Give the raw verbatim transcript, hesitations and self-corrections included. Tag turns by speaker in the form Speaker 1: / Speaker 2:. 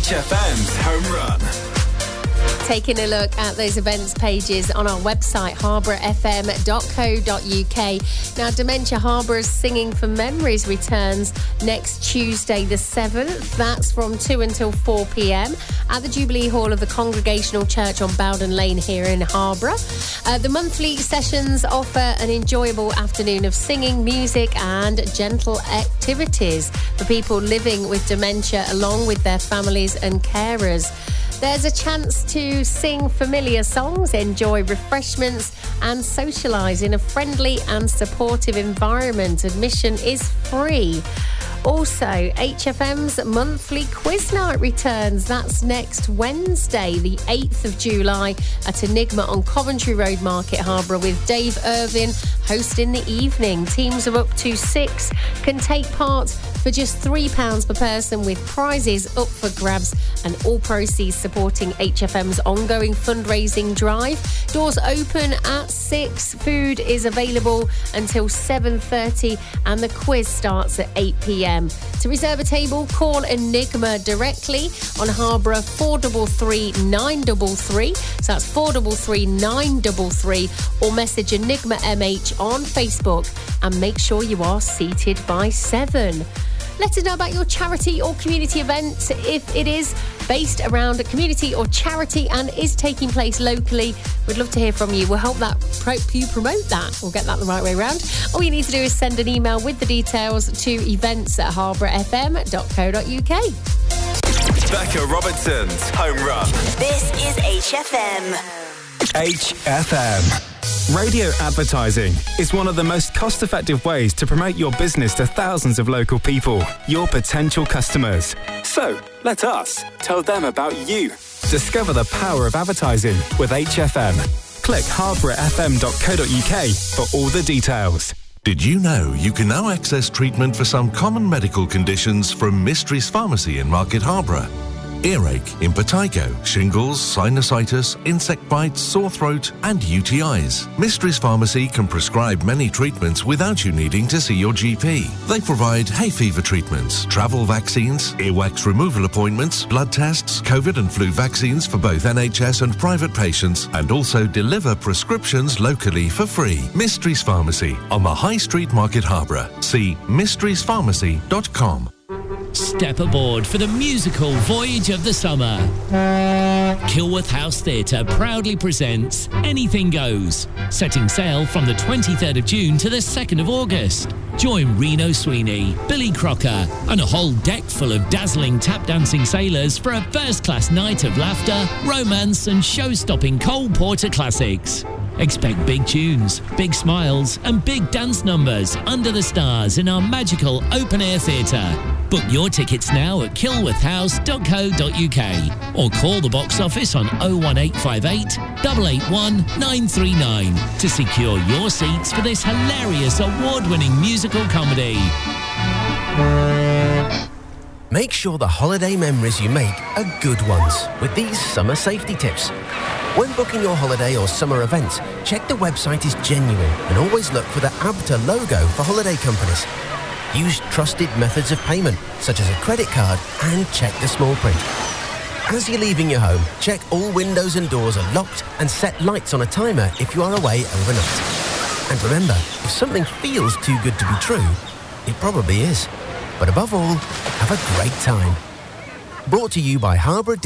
Speaker 1: H F M's Home Run.
Speaker 2: Taking a look at those events pages on our website, harborough f m dot co dot u k. Now, Dementia Harbour's Singing for Memories returns next Tuesday the seventh. That's from two until four p m at the Jubilee Hall of the Congregational Church on Bowden Lane here in Harborough. Uh, the monthly sessions offer an enjoyable afternoon of singing, music and gentle activities for people living with dementia along with their families and carers. There's a chance to sing familiar songs, enjoy refreshments and socialise in a friendly and supportive environment. Admission is free. Also, H F M's monthly quiz night returns. That's next Wednesday, the eighth of July at Enigma on Coventry Road, Market Harborough, with Dave Irvin hosting the evening. Teams of up to six can take part for just three pounds per person, with prizes up for grabs and all proceeds supporting H F M's ongoing fundraising drive. Doors open at six. Food is available until seven thirty and the quiz starts at eight p m. To reserve a table, call Enigma directly on Harborough four three three, nine three three. So that's four three three, nine three three, or message Enigma M H on Facebook and make sure you are seated by seven. Let us know about your charity or community event. If it is based around a community or charity and is taking place locally, we'd love to hear from you. We'll help that help you promote that. We'll get that the right way around. All you need to do is send an email with the details to events at harborough f m dot co dot u k.
Speaker 1: Becca Robertson's Home Run.
Speaker 3: This is H F M.
Speaker 1: H F M. Radio advertising is one of the most cost-effective ways to promote your business to thousands of local people, your potential customers. So, let us tell them about you. Discover the power of advertising with H F M. Click harborough f m dot co dot u k for all the details.
Speaker 4: Did you know you can now access treatment for some common medical conditions from Mysteries Pharmacy in Market Harborough? Earache, impetigo, shingles, sinusitis, insect bites, sore throat and U T Is. Mysteries Pharmacy can prescribe many treatments without you needing to see your G P. They provide hay fever treatments, travel vaccines, earwax removal appointments, blood tests, COVID and flu vaccines for both N H S and private patients, and also deliver prescriptions locally for free. Mysteries Pharmacy on the High Street, Market Harborough. See mysteries pharmacy dot com.
Speaker 5: Step aboard for the musical voyage of the summer. Kilworth House Theatre proudly presents Anything Goes, setting sail from the twenty-third of June to the second of August. Join Reno Sweeney, Billy Crocker and a whole deck full of dazzling tap-dancing sailors for a first-class night of laughter, romance and show-stopping Cole Porter classics. Expect big tunes, big smiles and big dance numbers under the stars in our magical open-air theatre. Book your tickets now at kilworth house dot co dot u k or call the box office on oh one eight five eight, eight eight one, nine three nine to secure your seats for this hilarious award-winning musical comedy.
Speaker 6: Make sure the holiday memories you make are good ones with these summer safety tips. When booking your holiday or summer events, check the website is genuine and always look for the A B T A logo for holiday companies. Use trusted methods of payment, such as a credit card, and check the small print. As you're leaving your home, check all windows and doors are locked and set lights on a timer if you are away overnight. And remember, if something feels too good to be true, it probably is. But above all, have a great time. Brought to you by Harborough